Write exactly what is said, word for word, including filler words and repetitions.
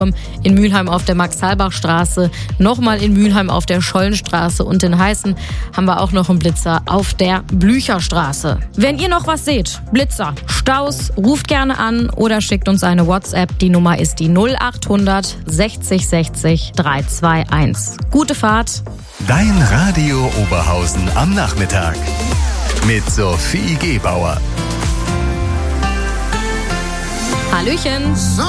in Mülheim auf der Max-Halbach-Straße, nochmal in Mülheim auf der Schollenstraße und in Heißen haben wir auch noch einen Blitzer auf der Blücherstraße. Wenn ihr noch was seht, Blitzer, Staus, ruft gerne an oder schickt uns eine WhatsApp. Die Nummer ist die null achthundert sechzig sechzig dreihunderteinundzwanzig. Gute Fahrt. Dein Radio Oberhausen am Nachmittag mit Sophie Gebauer. Hallöchen.